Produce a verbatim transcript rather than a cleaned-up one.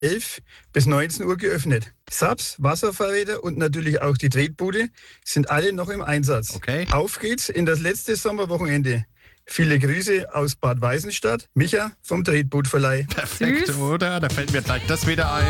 elf bis neunzehn Uhr geöffnet. Subs, Wasserfahrräder und natürlich auch die Tretbude sind alle noch im Einsatz. Okay. Auf geht's in das letzte Sommerwochenende. Viele Grüße aus Bad Weißenstadt. Micha vom Tretbootverleih. Perfekt, Süß. oder? Da fällt mir gleich das wieder ein.